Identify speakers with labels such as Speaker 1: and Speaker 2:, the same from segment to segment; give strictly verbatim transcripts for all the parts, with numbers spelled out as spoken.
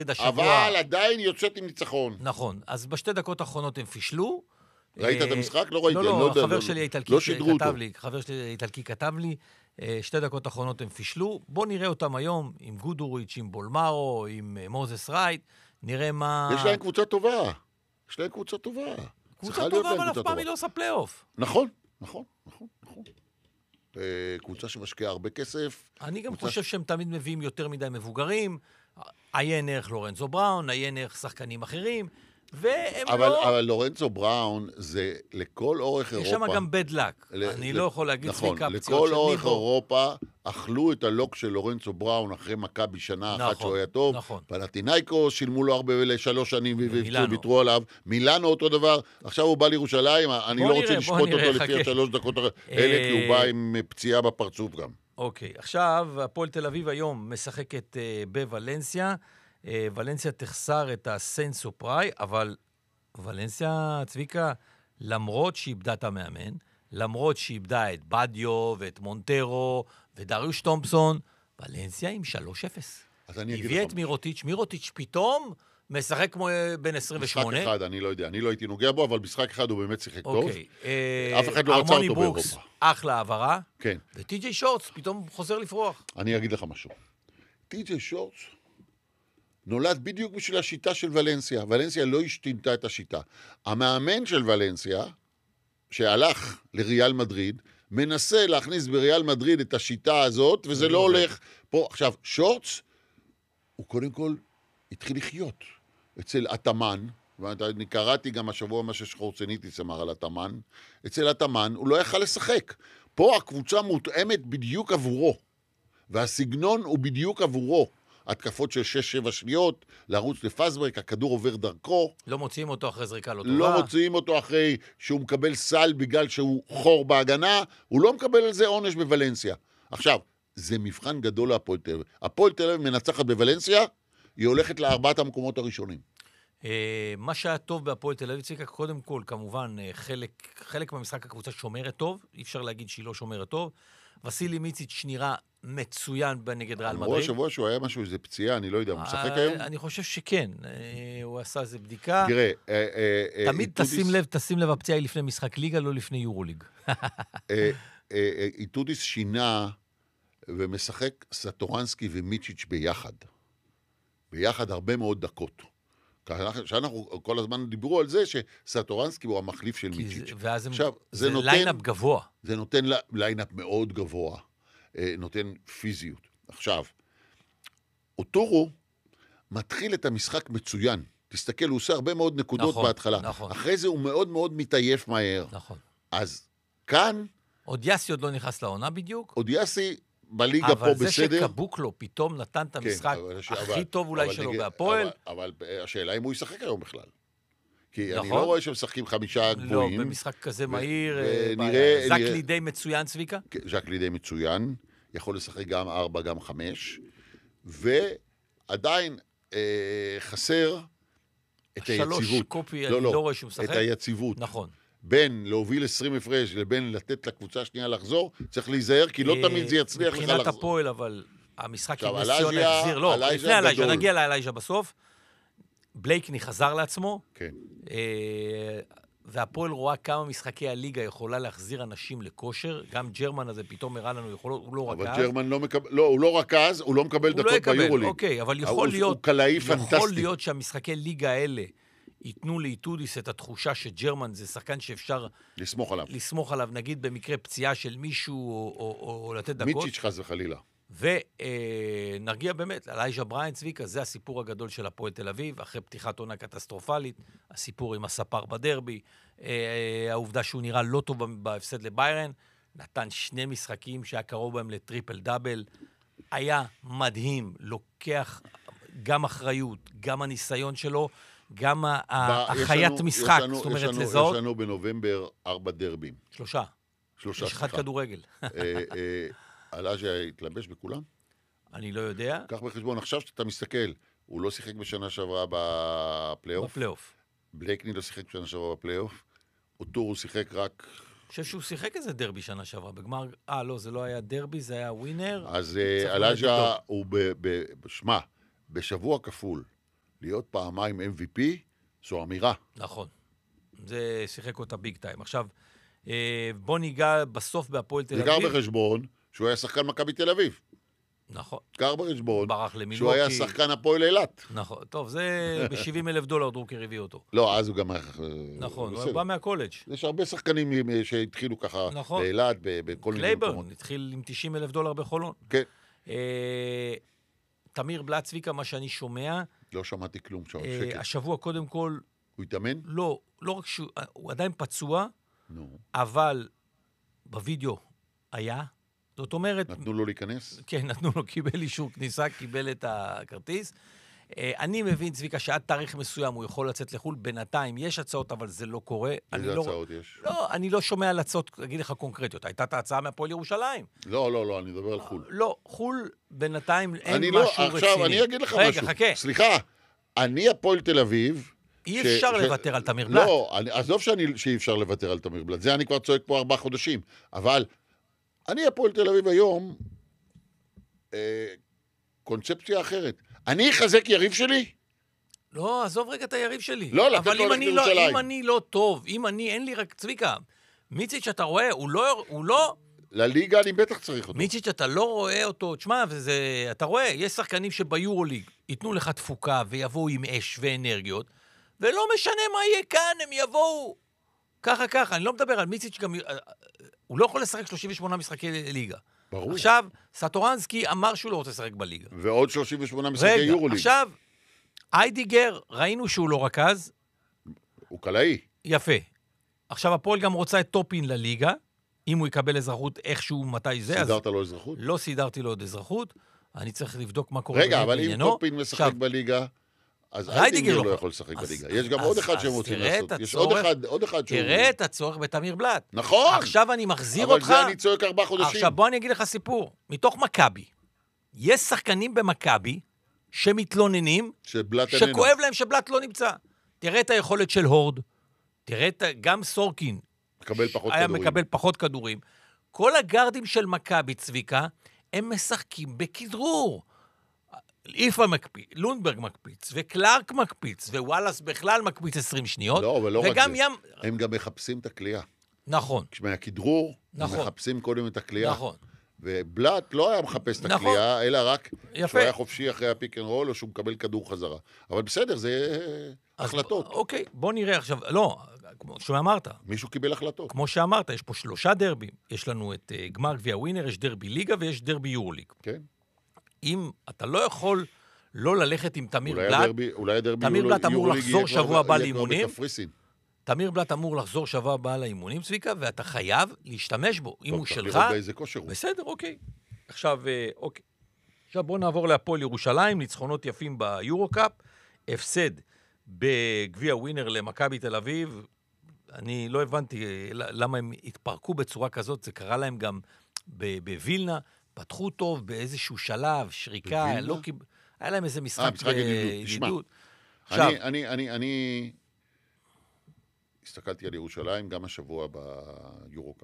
Speaker 1: אבל עדיין יוצאת עם ניצחון.
Speaker 2: נכון, אז בשתי דקות האחרונות הם פישלו.
Speaker 1: ראית את המשחק? לא ראיתי.
Speaker 2: לא, לא, חבר שלי האיטלקי כתב לי, חבר שלי האיטלקי כתב לי, שתי דקות האחרונות הם פישלו. בוא נראה אותם היום עם גודוריץ', עם בולמרו, עם מוזס רייט, נראה מה...
Speaker 1: יש להם קבוצה טובה. יש להם קבוצה טובה.
Speaker 2: קבוצה טובה, אבל אף פעם היא לא עושה פלייאוף.
Speaker 1: נכון, נכון, נכון, נכון. קבוצה שמשקיעה הרבה כסף.
Speaker 2: אני גם חושב שהם תמיד מביאים יותר מדי מבוגרים, עיין ערך לורנזו בראון, עיין ערך שחקנים אחרים, והם
Speaker 1: אבל,
Speaker 2: לא...
Speaker 1: אבל לורנזו בראון זה לכל אורך אירופה...
Speaker 2: יש שם גם בד לק,
Speaker 1: ל...
Speaker 2: אני
Speaker 1: ל...
Speaker 2: לא יכול להגיד
Speaker 1: נכון,
Speaker 2: סליקה פציעות של
Speaker 1: לכל
Speaker 2: ניבו.
Speaker 1: אורך אירופה אכלו את הלוק של לורנזו בראון אחרי מכבי שנה
Speaker 2: נכון,
Speaker 1: אחת שהוא היה טוב.
Speaker 2: נכון.
Speaker 1: פלטינאיקו שילמו לו הרבה לשלוש שנים ויתרו עליו. מילאנו אותו דבר, עכשיו הוא בא לירושלים, אני לא
Speaker 2: נראה,
Speaker 1: רוצה לשפוט אותו
Speaker 2: נראה,
Speaker 1: לפי
Speaker 2: חכה.
Speaker 1: השלוש דקות האלה, כי הוא בא עם פציעה בפרצוף גם.
Speaker 2: אוקיי, עכשיו הפועל תל אביב היום משחקת uh, בוולנסיה, uh, ולנסיה תחסר את הסנסו פראי, אבל ולנסיה, צביקה, למרות שאיבדה את המאמן, למרות שאיבדה את בדיו ואת מונטרו ודריוש תומפסון, ולנסיה עם שלוש אפס.
Speaker 1: אז אני אגיד לך...
Speaker 2: הביאה את מירוטיץ', מירוטיץ' פתאום משחק כמו בן עשרים ושמונה.
Speaker 1: משחק אחד, אני לא יודע, אני לא הייתי נוגע בו, אבל משחק אחד הוא באמת שיחק טוב.
Speaker 2: אוקיי.
Speaker 1: אף אחד לא רצה אותו באירופה.
Speaker 2: אחלה העברה.
Speaker 1: כן.
Speaker 2: וטי.ג'יי שורטס פתאום חוזר לפרוח.
Speaker 1: אני אגיד לך משהו. טי.ג'יי שורטס נולד בדיוק בשביל השיטה של ולנסיה. ולנסיה לא השתינתה את השיטה. המאמן של ולנסיה, שהלך לריאל מדריד, מנסה להכניס בריאל מדריד את השיטה הזאת, וזה לא הולך. פה, עכשיו, שורטס, הוא קודם כל התחיל לחיות אצל התאמן, ואני קראתי גם השבוע מה ששחורצניטיס אמר על התאמן, אצל התאמן הוא לא יכל לשחק. פה הקבוצה מותאמת בדיוק עבורו, והסגנון הוא בדיוק עבורו. התקפות של שש שבע שניות, לרוץ לפסברק, הכדור עובר דרכו.
Speaker 2: לא מוציאים אותו אחרי זריקה לא טובה.
Speaker 1: לא מוציאים אותו אחרי שהוא מקבל סל בגלל שהוא חור בהגנה, הוא לא מקבל על זה עונש בוולנסיה. עכשיו, זה מבחן גדול להפועל תל אביב. הפועל תל אביב מנצחת בוולנסיה, היא הולכת לארבעת המקומות הראשונים.
Speaker 2: מה שהיה טוב בהפועל תל אביב, צביקה, קודם כל, כמובן, חלק, חלק מהמשחק הקבוצה שומרת טוב, אי אפשר להגיד שהיא לא שומרת טוב. וסילי מיציץ' נראה מצוין בנגד ריאל מדריד.
Speaker 1: שבוע שהוא היה משהו, איזה פציעה, אני לא יודע, הוא משחק היום?
Speaker 2: אני חושב שכן, הוא עשה איזה בדיקה.
Speaker 1: תראה,
Speaker 2: תמיד תשים לב, תשים לב, הפציעה היא לפני משחק ליגה, לא לפני יורוליג.
Speaker 1: איטודיס שינה ומשחק סטורנסקי ומיצ'יץ' ביחד. ביחד הרבה מאוד דקות. שאנחנו כל הזמן דיברו על זה שסטורנסקי הוא המחליף של מיצ'יץ'.
Speaker 2: ואז זה ליינאפ גבוה.
Speaker 1: זה נותן ליינאפ מאוד גבוה, נותן פיזיות. עכשיו, אוטורו מתחיל את המשחק מצוין. תסתכל, הוא עושה הרבה מאוד נקודות
Speaker 2: נכון,
Speaker 1: בהתחלה.
Speaker 2: נכון.
Speaker 1: אחרי זה הוא מאוד מאוד מתעייף מהר.
Speaker 2: נכון.
Speaker 1: אז כאן...
Speaker 2: אודיאסי עוד לא נכנס לעונה בדיוק.
Speaker 1: אודיאסי בליגה פה בסדר.
Speaker 2: אבל זה שקבוקלו פתאום נתן את המשחק כן, הכי אבל, טוב אולי שלו בהפועל.
Speaker 1: אבל, אבל השאלה אם הוא ישחק היום בכלל. כי נכון? אני לא רואה שמשחקים חמישה גבוהים.
Speaker 2: לא, במשחק כזה מהיר.
Speaker 1: נראה,
Speaker 2: ז'ק נראה... לידי מצוין, צביקה?
Speaker 1: ז'ק לידי מצוין. יכול לשחק גם ארבע, גם חמש. ועדיין אה, חסר את היציבות.
Speaker 2: שלוש קופי,
Speaker 1: לא,
Speaker 2: אני
Speaker 1: לא,
Speaker 2: לא רואה שהוא משחק.
Speaker 1: את היציבות.
Speaker 2: נכון.
Speaker 1: בין להוביל עשרים הפרש לבין לתת לקבוצה השנייה לחזור, צריך להיזהר, כי לא תמיד זה יצליח לך לחזור.
Speaker 2: מבחינת הפועל, אבל המשחק עם נסיון החזיר, לא, לפני אלייז'ה, נגיע לאלייז'ה בסוף. בלייקני חזר לעצמו,
Speaker 1: כן.
Speaker 2: והפועל רואה כמה משחקי הליגה יכולה להחזיר אנשים לכושר, גם ג'רמן הזה פתאום הראה לנו יכולות, הוא לא רכז.
Speaker 1: אבל ג'רמן לא מקבל, לא, הוא לא רכז, הוא לא מקבל דקות ביורוליג.
Speaker 2: אוקיי, אבל יכול להיות, יכול להיות שהמשחקי ליגה האלה, ייתנו לאיטודיס את התחושה שג'רמן זה שחקן שאפשר
Speaker 1: לסמוך עליו.
Speaker 2: לסמוך עליו, נגיד במקרה פציעה של מישהו או, או, או לתת דקות.
Speaker 1: מיצ'יץ' חס וחלילה.
Speaker 2: ונרגיע באמת, אלייז'ה בריין, צביקה, זה הסיפור הגדול של הפועל תל אביב, אחרי פתיחת עונה קטסטרופלית, הסיפור עם הספר בדרבי, העובדה שהוא נראה לא טוב בהפסד לביירן, נתן שני משחקים שהיה קרוב בהם לטריפל דאבל, היה מדהים, לוקח גם אחריות, גם הניסיון שלו, גם החיית משחק, זאת אומרת לזהות.
Speaker 1: יש לנו בנובמבר ארבע דרבים.
Speaker 2: שלושה.
Speaker 1: שלושה.
Speaker 2: יש אחד כדורגל.
Speaker 1: אלייז'ה התלבש בכולם?
Speaker 2: אני לא יודע.
Speaker 1: קח בחשבון, עכשיו שאתה מסתכל, הוא לא שיחק בשנה שעברה בפלייאוף.
Speaker 2: בפלייאוף.
Speaker 1: בלייקני לא שיחק בשנה שעברה בפלייאוף. אוטור הוא שיחק רק...
Speaker 2: אני חושב שהוא שיחק איזה דרבי שנה שעברה. בגמר... אה, לא, זה לא היה דרבי, זה היה ווינר.
Speaker 1: אז אלייז'ה הוא ב... שמע, בשבוע כפול, להיות פעמיים אם וי פי, זו אמירה.
Speaker 2: נכון. זה שיחק אותה ביג טיים. עכשיו, בוא ניגע בסוף בהפועל תל אביב.
Speaker 1: ניקח בחשבון שהוא היה שחקן מכבי תל אביב.
Speaker 2: נכון.
Speaker 1: ניקח בחשבון
Speaker 2: ברח למילווקי.
Speaker 1: שהוא היה שחקן הפועל אילת.
Speaker 2: נכון. טוב, זה ב-שבעים אלף דולר דרוקר הביא אותו.
Speaker 1: לא, אז הוא גם...
Speaker 2: נכון, הוא בא מהקולג'.
Speaker 1: יש הרבה שחקנים שהתחילו ככה באילת, בכל מיני מקומות.
Speaker 2: קלייברן התחיל עם תשעים אלף דולר בחולון.
Speaker 1: כן.
Speaker 2: תמיר בלאט צביקה, מה שאני שומע...
Speaker 1: לא שמעתי כלום שם, שקט.
Speaker 2: השבוע קודם כל...
Speaker 1: הוא התאמן?
Speaker 2: לא, לא רק שהוא... הוא עדיין פצוע, אבל בווידאו היה. זאת אומרת...
Speaker 1: נתנו לו להיכנס?
Speaker 2: כן, נתנו לו, קיבל אישור כניסה, קיבל את הכרטיס. אני מבין, צביקה, שעד תאריך מסוים הוא יכול לצאת לחול. בינתיים יש הצעות, אבל זה לא קורה.
Speaker 1: איזה הצעות יש?
Speaker 2: לא, אני לא שומע על הצעות, אגיד לך קונקרטיות. הייתה את ההצעה מהפועל ירושלים.
Speaker 1: לא, לא, לא, אני מדבר על חול.
Speaker 2: לא, חול בינתיים אין
Speaker 1: אני
Speaker 2: משהו
Speaker 1: לא,
Speaker 2: רציני.
Speaker 1: עכשיו, אני אגיד לך משהו.
Speaker 2: רגע, חכה.
Speaker 1: סליחה, אני הפועל תל אביב...
Speaker 2: אי אפשר לוותר על תמיר בלאט.
Speaker 1: לא, עזוב שאי אפשר לוותר על תמיר בלאט. זה אני כבר צועק פה ארבעה חודשים. אבל אני הפועל תל אביב היום, קונספציה אחרת. אני אחזק יריב שלי?
Speaker 2: לא, עזוב רגע את היריב שלי.
Speaker 1: לא, לתת לו ללכת לירושלים.
Speaker 2: אבל אם אני לא טוב, אם אני, אין לי רק צביקה, מיציץ' אתה רואה, הוא לא, הוא לא...
Speaker 1: לליגה אני בטח צריך אותו.
Speaker 2: מיציץ' אתה לא רואה אותו, תשמע, וזה, אתה רואה, יש שחקנים שביורוליג ייתנו לך תפוקה ויבואו עם אש ואנרגיות, ולא משנה מה יהיה כאן, הם יבואו ככה ככה. אני לא מדבר על מיציץ' גם, הוא לא יכול לשחק שלושים ושמונה משחקי ליגה.
Speaker 1: ברור.
Speaker 2: עכשיו, סטורנסקי אמר שהוא לא רוצה לשחק בליגה.
Speaker 1: ועוד שלושים ושמונה משחקי יורוליג.
Speaker 2: רגע, עכשיו, איידיגר, ראינו שהוא לא רכז.
Speaker 1: הוא קלעי.
Speaker 2: יפה. עכשיו, הפועל גם רוצה את טופין לליגה, אם הוא יקבל אזרחות איכשהו, מתי זה.
Speaker 1: סידרת לו אזרחות?
Speaker 2: לא סידרתי לו עוד אזרחות. אני צריך לבדוק מה קורה.
Speaker 1: רגע, אבל אם טופין משחק בליגה, אז איידיגר לא יכול לשחק בליגה. יש גם עוד אחד שהם רוצים לעשות. יש עוד אחד שהוא...
Speaker 2: תראה את הצורך בתמיר בלאט.
Speaker 1: נכון.
Speaker 2: עכשיו אני מחזיר אותך...
Speaker 1: אבל זה אני צועק ארבעה חודשים.
Speaker 2: עכשיו בוא אני אגיד לך סיפור. מתוך מכבי. יש שחקנים במכבי שמתלוננים, שכואב להם שבלאט לא נמצא. תראה את היכולת של הורד. תראה את... גם סורקין.
Speaker 1: מקבל פחות
Speaker 2: היה
Speaker 1: כדורים.
Speaker 2: מקבל פחות כדורים. כל הגרדים של מכבי, צביקה, הם משחקים בכדרור. איפה מקפיץ, לונדברג מקפיץ, וקלארק מקפיץ, ווואלאס בכלל מקפיץ עשרים שניות.
Speaker 1: לא, ולא רק זה.
Speaker 2: ים...
Speaker 1: הם גם מחפשים את הקליעה.
Speaker 2: נכון.
Speaker 1: כשמהכדרור,
Speaker 2: נכון.
Speaker 1: הם מחפשים קודם את הקליעה.
Speaker 2: נכון.
Speaker 1: ובלאט לא היה מחפש את
Speaker 2: נכון.
Speaker 1: הקליעה, אלא רק
Speaker 2: יפה.
Speaker 1: שהוא היה חופשי אחרי הפיק אנד רול, או שהוא מקבל כדור חזרה. אבל בסדר, זה החלטות.
Speaker 2: אוקיי, בוא נראה עכשיו, לא, כמו שאמרת.
Speaker 1: מישהו קיבל החלטות.
Speaker 2: כמו שאמרת, יש פה שלושה דרבים. יש לנו את uh, גמר גביע ווינר, יש דרבי ליגה ויש דרבי יורוליג.
Speaker 1: כן.
Speaker 2: אם אתה לא יכול לא ללכת עם תמיר בלאט,
Speaker 1: אולי הדרבי
Speaker 2: תמיר בלאט אמור לחזור שבוע הבא לאימונים. תמיר בלאט אמור לחזור שבוע הבא לאימונים, צביקה, ואתה חייב להשתמש בו. אם הוא שלך...
Speaker 1: באיזה כושר הוא.
Speaker 2: בסדר, אוקיי. עכשיו, אוקיי. עכשיו בואו נעבור להפועל ירושלים, ניצחונות יפים ביורו-קאפ, הפסד בגביע ווינר למכבי תל אביב. אני לא הבנתי למה הם התפרקו בצורה כזאת, זה קרה להם גם בווילנה, פתחו טוב באיזשהו שלב, שריקה, לא קיב... היה להם איזה משחק ידידות.
Speaker 1: אני, אני, אני, אני הסתכלתי על ירושלים גם השבוע ביורו-קאפ.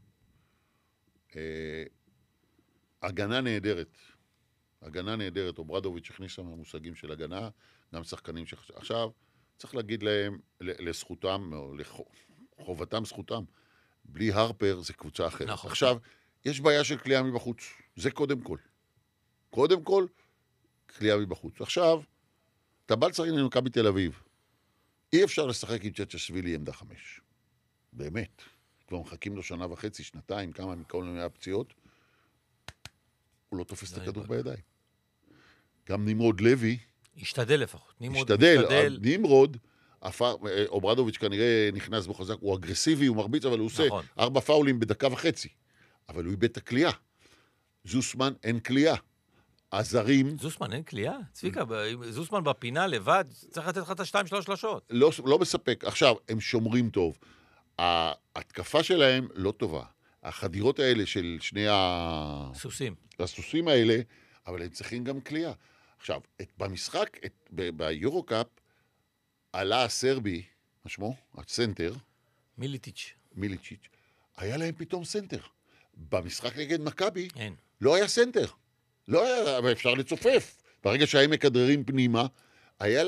Speaker 1: הגנה נהדרת. הגנה נהדרת. אוברדוביץ' הכניס שם המושגים של הגנה, גם שחקנים ש... עכשיו, צריך להגיד להם, לזכותם, או לחובתם זכותם, בלי הרפר זה קבוצה אחרת.
Speaker 2: נכון.
Speaker 1: עכשיו, יש בעיה של קליעה מבחוץ. זה קודם כל. קודם כל, קליעה מבחוץ. עכשיו, אתה בא לשחק עם מכבי תל אביב. אי אפשר לשחק עם צ'צ'שווילי עמדה חמש. באמת. כבר מחכים לו שנה וחצי, שנתיים, כמה מכל מיני הפציעות. הוא לא תופס את הכדור בידיים. גם נמרוד לוי...
Speaker 2: השתדל לפחות.
Speaker 1: השתדל. נמרוד, אוברדוביץ' כנראה נכנס בו חזק, הוא אגרסיבי, הוא מרביץ, אבל הוא עושה ארבע פאולים בדקה וחצי. אבל הוא איבד את הקליעה. זוסמן אין קליעה. הזרים...
Speaker 2: זוסמן אין קליעה? צביקה, זוסמן בפינה לבד, צריך לתת לך את השתיים שלוש שלושות.
Speaker 1: לא, לא מספק. עכשיו, הם שומרים טוב. ההתקפה שלהם לא טובה. החדירות האלה של שני ה...
Speaker 2: סוסים.
Speaker 1: הסוסים האלה, אבל הם צריכים גם קליעה. עכשיו, את, במשחק, את, ב, ביורו-קאפ, עלה הסרבי, מה שמו? הסנטר.
Speaker 2: מיליטיץ'.
Speaker 1: מיליטיץ'. היה להם פתאום סנטר. במשחק נגד מכבי,
Speaker 2: אין.
Speaker 1: לא היה סנטר. לא היה, אבל אפשר לצופף. ברגע שהם מכדררים פנימה, היה